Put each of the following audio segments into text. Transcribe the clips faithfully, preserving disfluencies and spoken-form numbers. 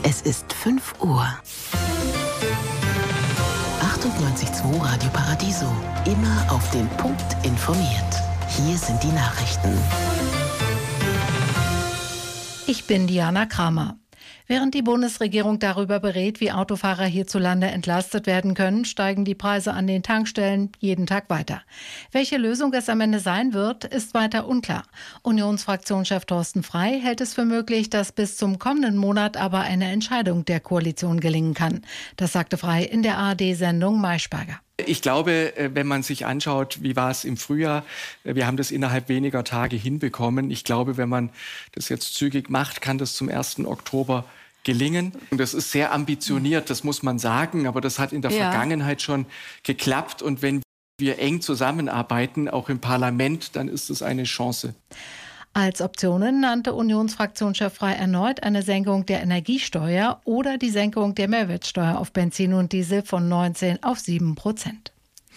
Es ist fünf Uhr. achtundneunzig Komma zwei Radio Paradiso. Immer auf den Punkt informiert. Hier sind die Nachrichten. Ich bin Diana Kramer. Während die Bundesregierung darüber berät, wie Autofahrer hierzulande entlastet werden können, steigen die Preise an den Tankstellen jeden Tag weiter. Welche Lösung es am Ende sein wird, ist weiter unklar. Unionsfraktionschef Thorsten Frey hält es für möglich, dass bis zum kommenden Monat aber eine Entscheidung der Koalition gelingen kann. Das sagte Frey in der A R D-Sendung Maischberger. Ich glaube, wenn man sich anschaut, wie war es im Frühjahr, wir haben das innerhalb weniger Tage hinbekommen. Ich glaube, wenn man das jetzt zügig macht, kann das zum ersten Oktober gelingen. Und das ist sehr ambitioniert, das muss man sagen, aber das hat in der ja. Vergangenheit schon geklappt. Und wenn wir eng zusammenarbeiten, auch im Parlament, dann ist es eine Chance. Als Optionen nannte Unionsfraktionschef Frey erneut eine Senkung der Energiesteuer oder die Senkung der Mehrwertsteuer auf Benzin und Diesel von neunzehn auf sieben Prozent.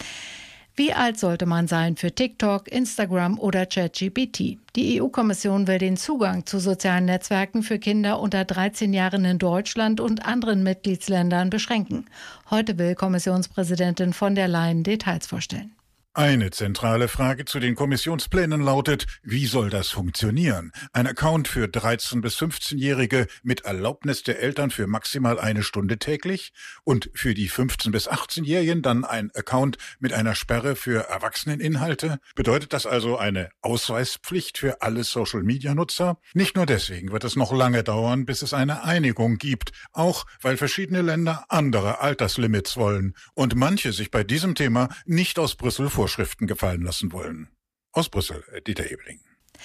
Wie alt sollte man sein für TikTok, Instagram oder ChatGPT? Die E U-Kommission will den Zugang zu sozialen Netzwerken für Kinder unter dreizehn Jahren in Deutschland und anderen Mitgliedsländern beschränken. Heute will Kommissionspräsidentin von der Leyen Details vorstellen. Eine zentrale Frage zu den Kommissionsplänen lautet, wie soll das funktionieren? Ein Account für dreizehn- bis fünfzehnjährige mit Erlaubnis der Eltern für maximal eine Stunde täglich und für die fünfzehn- bis achtzehnjährigen dann ein Account mit einer Sperre für Erwachseneninhalte? Bedeutet das also eine Ausweispflicht für alle Social-Media-Nutzer? Nicht nur deswegen wird es noch lange dauern, bis es eine Einigung gibt, auch weil verschiedene Länder andere Alterslimits wollen und manche sich bei diesem Thema nicht aus Brüssel Vorschriften gefallen lassen wollen. Aus Brüssel, Dieter Ebeling.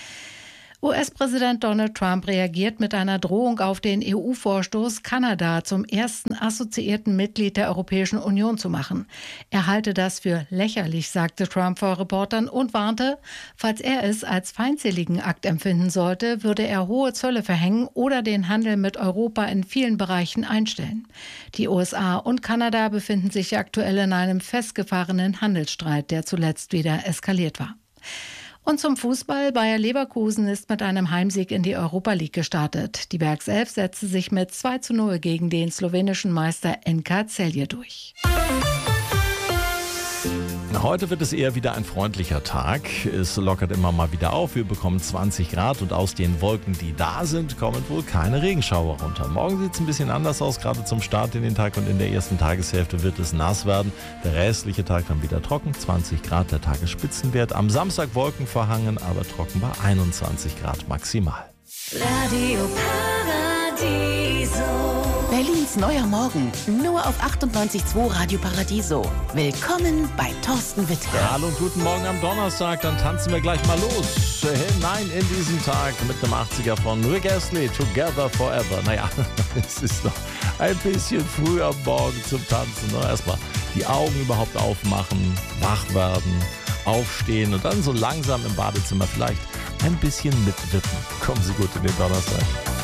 U S-Präsident Donald Trump reagiert mit einer Drohung auf den E U-Vorstoß, Kanada zum ersten assoziierten Mitglied der Europäischen Union zu machen. Er halte das für lächerlich, sagte Trump vor Reportern und warnte, falls er es als feindseligen Akt empfinden sollte, würde er hohe Zölle verhängen oder den Handel mit Europa in vielen Bereichen einstellen. Die U S A und Kanada befinden sich aktuell in einem festgefahrenen Handelsstreit, der zuletzt wieder eskaliert war. Und zum Fußball. Bayer Leverkusen ist mit einem Heimsieg in die Europa League gestartet. Die Werkself setzte sich mit zwei zu null gegen den slowenischen Meister N K Celje durch. Heute wird es eher wieder ein freundlicher Tag. Es lockert immer mal wieder auf. Wir bekommen zwanzig Grad und aus den Wolken, die da sind, kommen wohl keine Regenschauer runter. Morgen sieht es ein bisschen anders aus, gerade zum Start in den Tag und in der ersten Tageshälfte wird es nass werden. Der restliche Tag dann wieder trocken, zwanzig Grad der Tagesspitzenwert. Am Samstag Wolken verhangen, aber trocken bei einundzwanzig Grad maximal. Radio Paradiso. Berlins neuer Morgen, nur auf achtundneunzig Komma zwei Radio Paradiso. Willkommen bei Thorsten Wittke. Ja, hallo und guten Morgen am Donnerstag, dann tanzen wir gleich mal los. Hinein in diesen Tag mit einem achtziger von Rick Astley, Together Forever. Naja, es ist noch ein bisschen früh am Morgen zum Tanzen. Ne? Erstmal die Augen überhaupt aufmachen, wach werden, aufstehen und dann so langsam im Badezimmer vielleicht ein bisschen mitwippen. Kommen Sie gut in den Donnerstag.